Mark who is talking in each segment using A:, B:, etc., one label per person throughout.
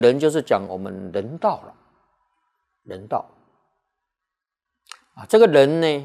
A: 人就是讲我们人道了，人道啊，这个人呢，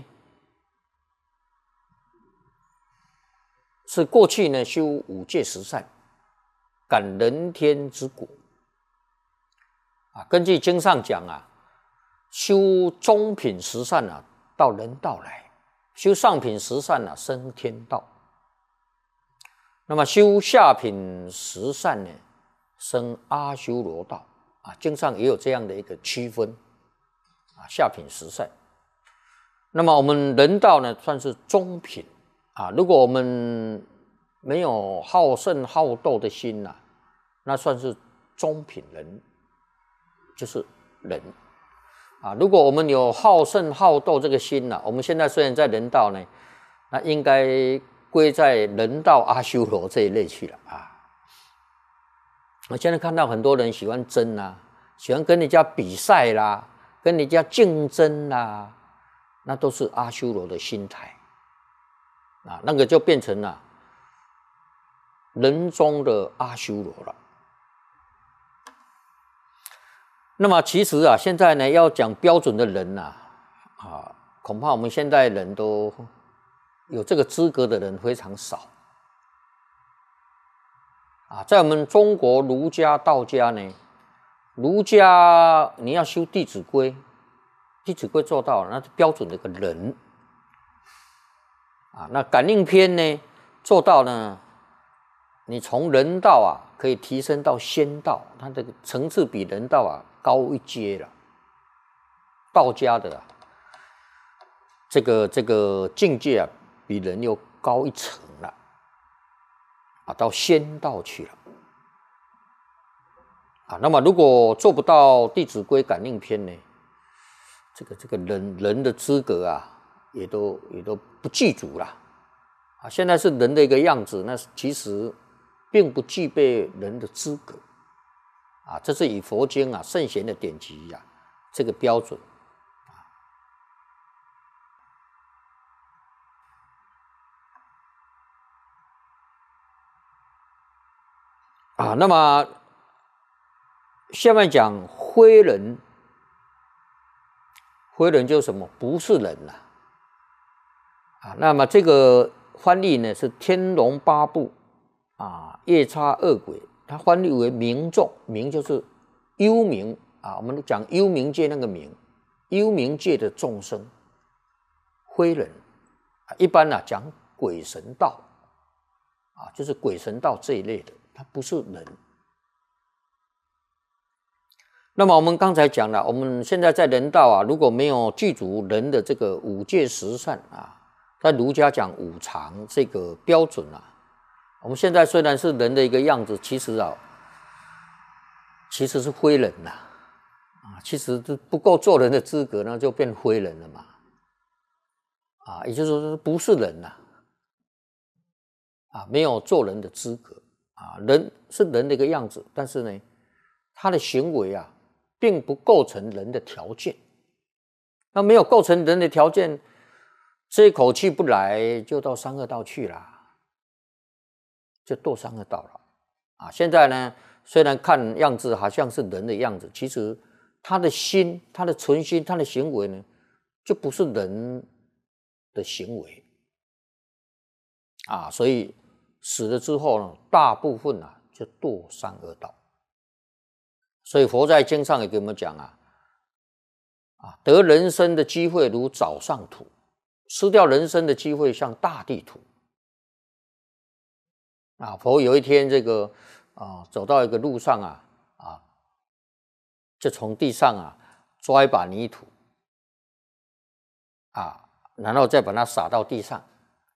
A: 是过去呢修五戒十善，感人天之果啊。根据经上讲啊，修中品十善啊，到人道来；修上品十善啊，升天道。那么修下品十善呢，升阿修罗道啊。经上也有这样的一个区分啊，下品十善。那么我们人道呢，算是中品啊。如果我们没有好胜好斗的心呐，那算是中品人，就是人啊。如果我们有好胜好斗这个心呐，我们现在虽然在人道呢，那应该归在人道阿修罗这一类去了啊。我现在看到很多人喜欢争啊，喜欢跟人家比赛啦，跟人家竞争啦，那都是阿修罗的心态啊，那个就变成了人中的阿修罗了。那么其实啊，现在呢要讲标准的人呐，恐怕我们现在人都有这个资格的人非常少啊。在我们中国儒家、道家呢，儒家你要修《弟子规》，《弟子规》做到了，那是标准的一个人啊。那感应篇呢做到呢，你从人道啊可以提升到仙道，它这个层次比人道啊高一阶了。道家的这个境界啊，比人又高一层了啊，到仙道去了啊。那么如果做不到《弟子规》感应篇呢，这个人的资格啊，也都不具足了啊。现在是人的一个样子，那其实并不具备人的资格啊。这是以佛经啊圣贤的典籍啊这个标准啊。那么下面讲非人，非人就是什么？不是人呐啊。那么这个翻译呢是《天龙八部》啊，夜叉恶鬼，它翻译为冥众，冥就是幽冥啊。我们讲幽冥界那个冥，幽冥界的众生，非人啊。一般呢讲鬼神道啊，就是鬼神道这一类的，它不是人。那么我们刚才讲了，我们现在在人道啊，如果没有具足人的这个五戒十善啊，在儒家讲五常这个标准啊，我们现在虽然是人的一个样子，其实是非人呐啊，其实不够做人的资格，那就变非人了嘛啊，也就是说不是人呐啊，没有做人的资格啊。人是人的一个样子，但是呢，他的行为啊，并不构成人的条件。那没有构成人的条件，这一口气不来，就到三恶道去了，就堕三恶道了啊。现在呢，虽然看样子好像是人的样子，其实他的心、他的存心、他的行为呢，就不是人的行为啊。所以死了之后呢，大部分啊就堕三恶道。所以佛在经上也给我们讲啊，得人生的机会如早上土，失掉人生的机会像大地土啊。佛有一天走到一个路上就从地上抓一把泥土然后再把它撒到地上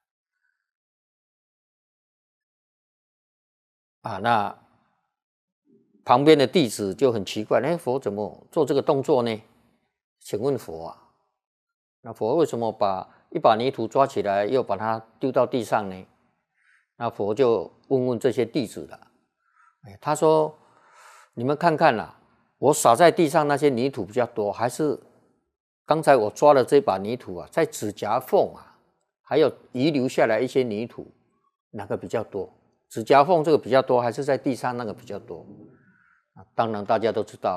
A: 那旁边的弟子就很奇怪，佛怎么做这个动作呢？请问佛那佛为什么把一把泥土抓起来又把它丢到地上呢？那佛就问这些弟子了，他说：你们看看我撒在地上那些泥土比较多，还是刚才我抓的这把泥土在指甲缝还有遗留下来一些泥土，哪个比较多？指甲缝这个比较多，还是在地上那个比较多当然大家都知道